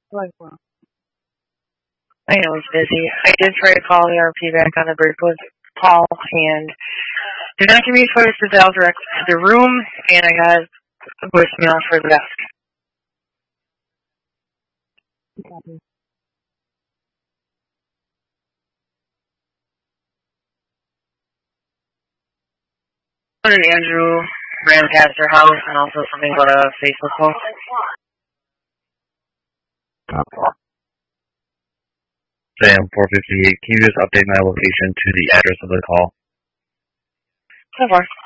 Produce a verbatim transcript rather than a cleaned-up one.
Like, well, I know he's busy. I did try to call the R P back on the break with Paul, and did not give me a choice to dial direct to the room, and I got a voicemail for the desk. Copy. And Andrew ran past her house, and also something about a Facebook post. Sam, four fifty-eight. Can you just update my location to the address of the call? So far.